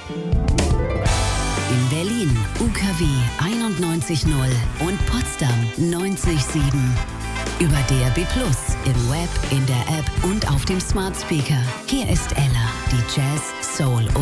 In Berlin UKW 91.0 und Potsdam 90.7. Über DAB+, im Web, in der App und auf dem Smart Speaker. Hier ist Ella, die Jazz, Soul